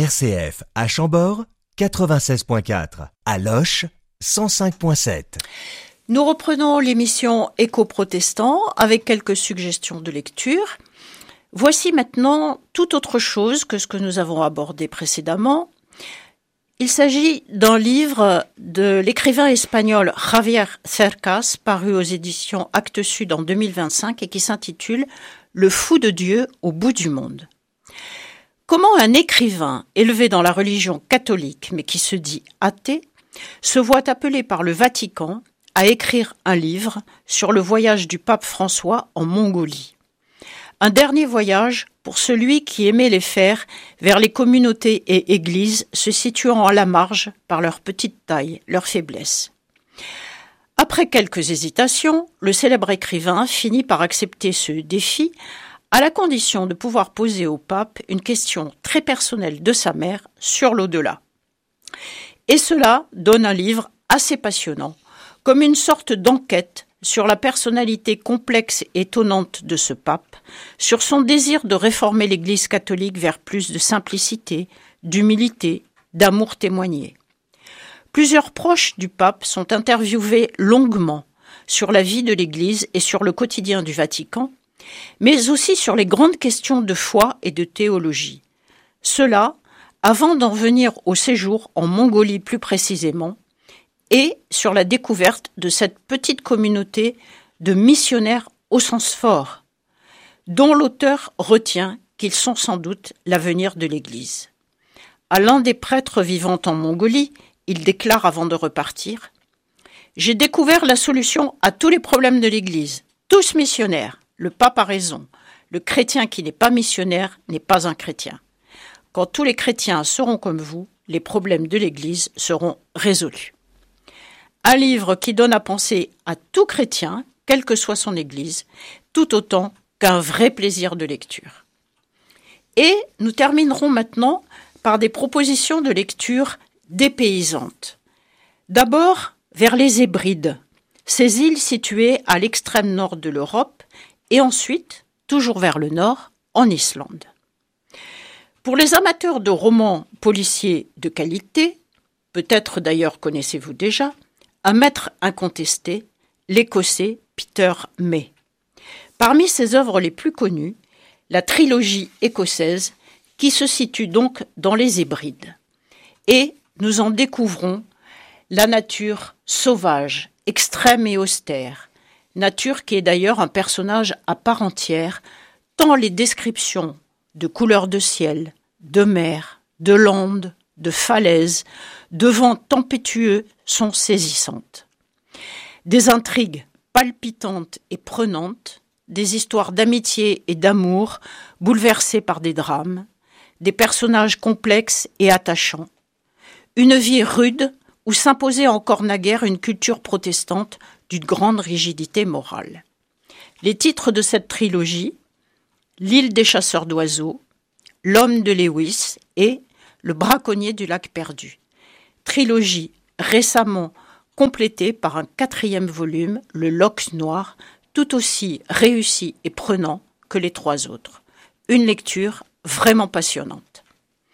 RCF à Chambord, 96.4, à Loches, 105.7. Nous reprenons l'émission Éco-Protestant avec quelques suggestions de lecture. Voici maintenant tout autre chose que ce que nous avons abordé précédemment. Il s'agit d'un livre de l'écrivain espagnol Javier Cercas, paru aux éditions Actes Sud en 2025 et qui s'intitule « Le fou de Dieu au bout du monde ». Comment un écrivain élevé dans la religion catholique, mais qui se dit athée, se voit appelé par le Vatican à écrire un livre sur le voyage du pape François en Mongolie. Un dernier voyage pour celui qui aimait les faire vers les communautés et églises se situant à la marge par leur petite taille, leur faiblesse. Après quelques hésitations, le célèbre écrivain finit par accepter ce défi à la condition de pouvoir poser au pape une question très personnelle de sa mère sur l'au-delà. Et cela donne un livre assez passionnant, comme une sorte d'enquête sur la personnalité complexe et étonnante de ce pape, sur son désir de réformer l'Église catholique vers plus de simplicité, d'humilité, d'amour témoigné. Plusieurs proches du pape sont interviewés longuement sur la vie de l'Église et sur le quotidien du Vatican, mais aussi sur les grandes questions de foi et de théologie. Cela, avant d'en venir au séjour en Mongolie plus précisément, et sur la découverte de cette petite communauté de missionnaires au sens fort, dont l'auteur retient qu'ils sont sans doute l'avenir de l'Église. À l'un des prêtres vivant en Mongolie, il déclare avant de repartir « J'ai découvert la solution à tous les problèmes de l'Église, tous missionnaires. Le pape a raison, le chrétien qui n'est pas missionnaire n'est pas un chrétien. Quand tous les chrétiens seront comme vous, les problèmes de l'Église seront résolus. » Un livre qui donne à penser à tout chrétien, quelle que soit son Église, tout autant qu'un vrai plaisir de lecture. Et nous terminerons maintenant par des propositions de lecture dépaysantes. D'abord, vers les Hébrides, ces îles situées à l'extrême nord de l'Europe, et ensuite, toujours vers le nord, en Islande. Pour les amateurs de romans policiers de qualité, peut-être d'ailleurs connaissez-vous déjà, un maître incontesté, l'Écossais Peter May. Parmi ses œuvres les plus connues, la trilogie écossaise, qui se situe donc dans les Hébrides. Et nous en découvrons la nature sauvage, extrême et austère, nature qui est d'ailleurs un personnage à part entière, tant les descriptions de couleurs de ciel, de mer, de landes, de falaises, de vents tempétueux sont saisissantes. Des intrigues palpitantes et prenantes, des histoires d'amitié et d'amour bouleversées par des drames, des personnages complexes et attachants, une vie rude où s'imposait encore naguère une culture protestante d'une grande rigidité morale. Les titres de cette trilogie, L'île des chasseurs d'oiseaux, L'homme de Lewis et Le braconnier du lac perdu. Trilogie récemment complétée par un 4e volume, Le Loch noir, tout aussi réussi et prenant que les 3 autres. Une lecture vraiment passionnante.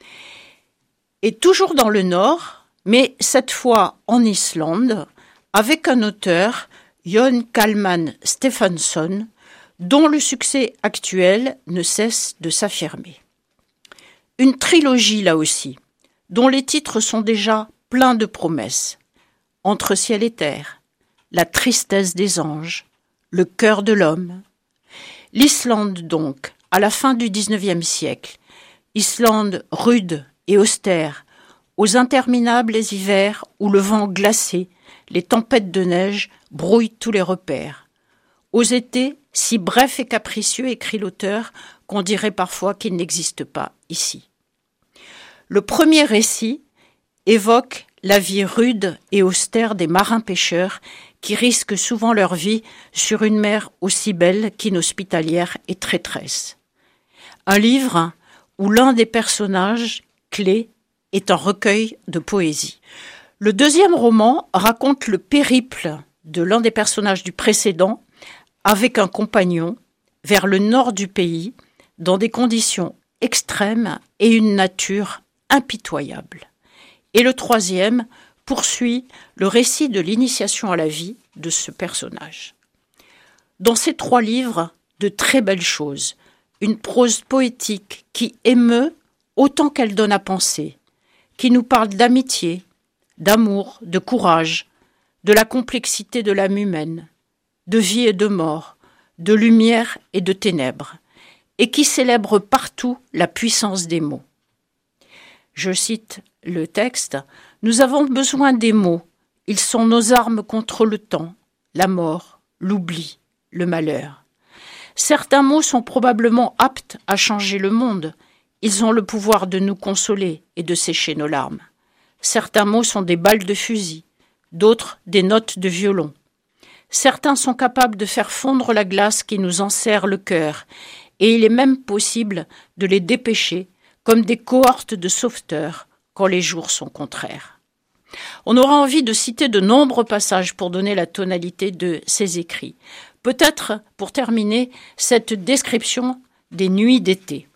Et toujours dans le nord, mais cette fois en Islande, avec un auteur, Jón Kalman Stefánsson, dont le succès actuel ne cesse de s'affirmer. Une trilogie là aussi, dont les titres sont déjà pleins de promesses. Entre ciel et terre, La tristesse des anges, Le cœur de l'homme. L'Islande donc, à la fin du XIXe siècle, Islande rude et austère, aux interminables hivers où le vent glacé, les tempêtes de neige brouillent tous les repères. Aux étés, si brefs et capricieux, écrit l'auteur, qu'on dirait parfois qu'ils n'existent pas ici. Le premier récit évoque la vie rude et austère des marins-pêcheurs qui risquent souvent leur vie sur une mer aussi belle qu'inhospitalière et traîtresse. Un livre où l'un des personnages clés est un recueil de poésie. Le deuxième roman raconte le périple de l'un des personnages du précédent avec un compagnon vers le nord du pays dans des conditions extrêmes et une nature impitoyable. Et le troisième poursuit le récit de l'initiation à la vie de ce personnage. Dans ces 3 livres, de très belles choses, une prose poétique qui émeut autant qu'elle donne à penser, qui nous parle d'amitié, d'amour, de courage, de la complexité de l'âme humaine, de vie et de mort, de lumière et de ténèbres, et qui célèbre partout la puissance des mots. Je cite le texte, « Nous avons besoin des mots, ils sont nos armes contre le temps, la mort, l'oubli, le malheur. Certains mots sont probablement aptes à changer le monde, ils ont le pouvoir de nous consoler et de sécher nos larmes. Certains mots sont des balles de fusil, d'autres des notes de violon. Certains sont capables de faire fondre la glace qui nous enserre le cœur, et il est même possible de les dépêcher comme des cohortes de sauveteurs quand les jours sont contraires. » On aura envie de citer de nombreux passages pour donner la tonalité de ces écrits. Peut-être, pour terminer, cette description des nuits d'été.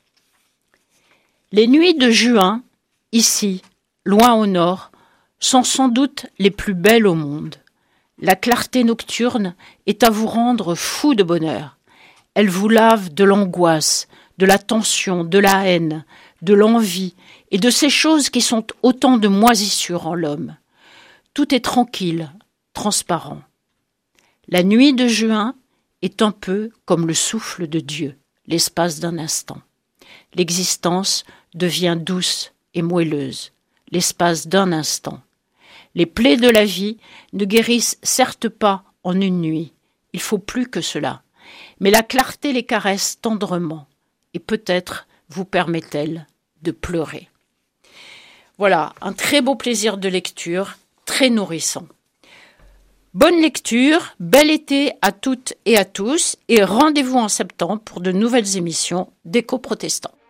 Les nuits de juin, ici, loin au nord, sont sans doute les plus belles au monde. La clarté nocturne est à vous rendre fou de bonheur. Elle vous lave de l'angoisse, de la tension, de la haine, de l'envie et de ces choses qui sont autant de moisissures en l'homme. Tout est tranquille, transparent. La nuit de juin est un peu comme le souffle de Dieu, l'espace d'un instant. L'existence devient douce et moelleuse, l'espace d'un instant. Les plaies de la vie ne guérissent certes pas en une nuit, il faut plus que cela, mais la clarté les caresse tendrement, et peut-être vous permet-elle de pleurer. Voilà, un très beau plaisir de lecture, très nourrissant. Bonne lecture, bel été à toutes et à tous, et rendez-vous en septembre pour de nouvelles émissions d'Écho Protestant.